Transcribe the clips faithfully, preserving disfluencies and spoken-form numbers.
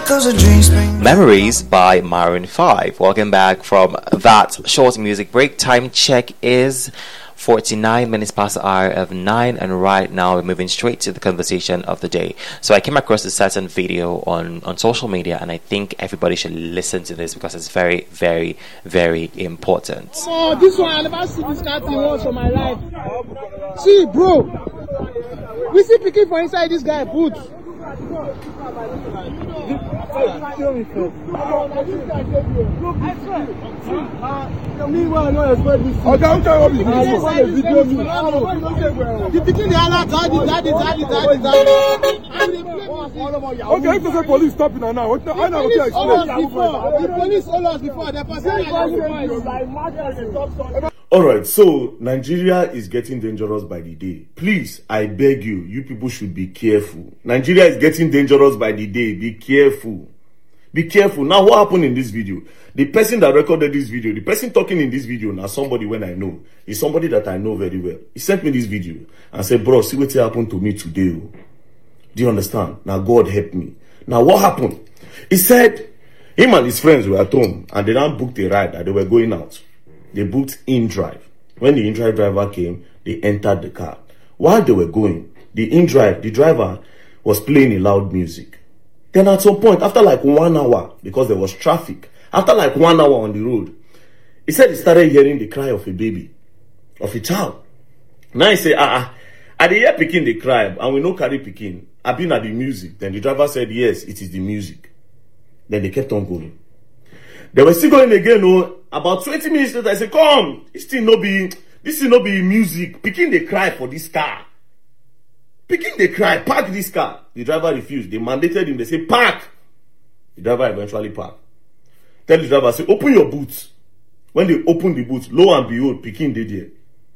Memories by Maroon five. Welcome back from that short music break. Time check is forty-nine minutes past the hour of nine, and right now we're moving straight to the conversation of the day. So I came across a certain video on, on social media, and I think everybody should listen to this because it's very, very, very important. Oh, this one, I never see this kind of thing once in my life. See, bro, we see picking for inside this guy boots. Okay, if the police stopping now, what the police all us before the person. All right, so Nigeria is getting dangerous by the day. Please, I beg you, you people should be careful. Nigeria is getting dangerous by the day. Be careful. Be careful. Now, what happened in this video? The person that recorded this video, the person talking in this video, now somebody when I know, is somebody that I know very well. He sent me this video and said, bro, see what happened to me today. Do you understand? Now, God help me. Now, what happened? He said, him and his friends were at home and they now booked a ride and they were going out. They booked in-drive. When the in-drive driver came, they entered the car. While they were going, the in-drive, the driver was playing a loud music. Then at some point, after like one hour, because there was traffic, after like one hour on the road, he said he started hearing the cry of a baby, of a child. Now he said, ah, ah, I did hear Pekin the cry, and we know carry Pekin. I've been at the music. Then the driver said, yes, it is the music. Then they kept on going. They were still going again, oh, about twenty minutes later, I said, come, this thing no be, this thing no be music. Pekin they cry for this car. Pekin they cry, park this car. The driver refused. They mandated him, they say, park. The driver eventually parked. Tell the driver, say, open your boots. When they opened the boots, lo and behold, Pekin did there.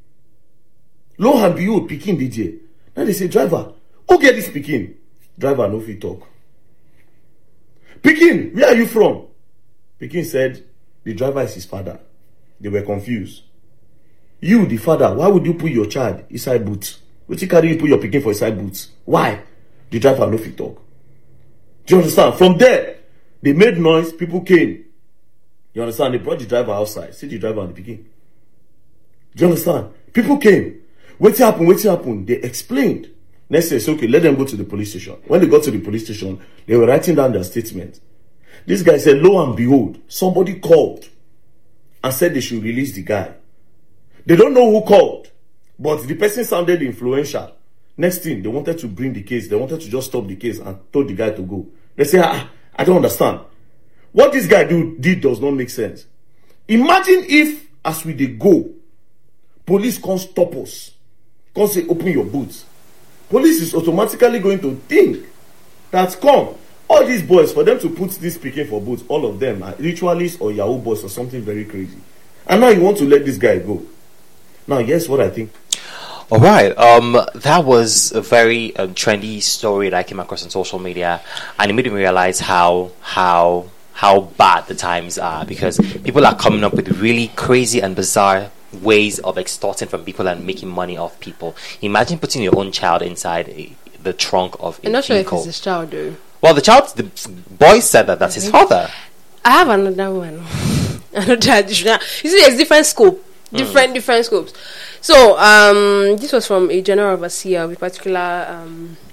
Lo and behold, Pekin did there. Now they say, driver, who get this Pekin? Driver, no fit talk. Pekin, where are you from? Pekin said, the driver is his father. They were confused. You, the father, why would you put your child inside boots? Would you carry you put your Pekin for inside boots? Why? The driver no fit talk. Do you understand? From there, they made noise, people came. You understand? They brought the driver outside. See the driver and the Pekin. Do you understand? People came. What happened? What happened? They explained. Next day, okay, let them go to the police station. When they got to the police station, they were writing down their statement. This guy said, lo and behold, somebody called and said they should release the guy. They don't know who called, but the person sounded influential. Next thing, they wanted to bring the case. They wanted to just stop the case and told the guy to go. They say, ah, I don't understand. What this guy do, did does not make sense. Imagine if, as we they go, police can't stop us. Can't say, open your boots. Police is automatically going to think that, come, all these boys, for them to put this Pekin for boots, all of them are ritualists or Yahoo boys or something very crazy. And now you want to let this guy go. Now, guess what I think? All right. Um, that was a very um, trendy story that I came across on social media, and it made me realize how how how bad the times are, because people are coming up with really crazy and bizarre ways of extorting from people and making money off people. Imagine putting your own child inside a, the trunk of a I'm not vehicle. sure if it's his child, though. Well, the child, the boy said that that's his father. I have another one. Another additional. You see, there's different scope, different mm. different scopes. So, um, this was from a general overseer of a particular um